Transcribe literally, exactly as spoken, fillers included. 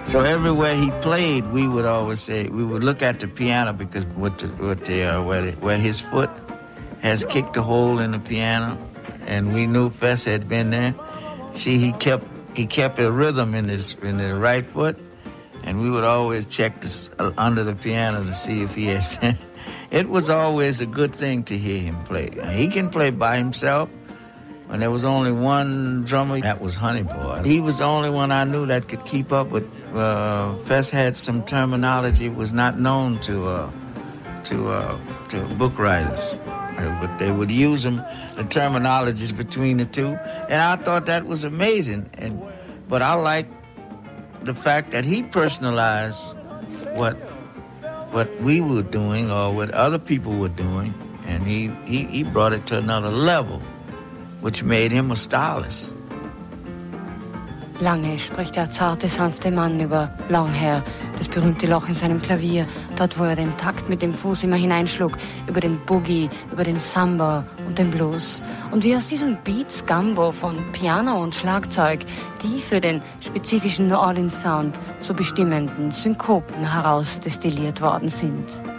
So everywhere he played, we would always say, we would look at the piano because with the, with the, uh, where, the, where his foot has kicked a hole in the piano, and we knew Fess had been there. See, he kept he kept a rhythm in his in the right foot, and we would always check this, uh, under the piano to see if he had. It was always a good thing to hear him play. He can play by himself. When there was only one drummer, that was Honey Boy. He was the only one I knew that could keep up with. Uh, Fess had some terminology was not known to uh, to uh, to book writers, uh, but they would use them, the terminologies between the two, and I thought that was amazing. And but I like the fact that he personalized what what we were doing or what other people were doing, and he he, he brought it to another level, which made him a stylist. Lange spricht der zarte, sanfte Mann über Longhair, das berühmte Loch in seinem Klavier, dort wo er den Takt mit dem Fuß immer hineinschlug, über den Boogie, über den Samba und den Blues. Und wie aus diesem Beats Gumbo von Piano und Schlagzeug die für den spezifischen New Orleans Sound so bestimmenden Synkopen heraus destilliert worden sind.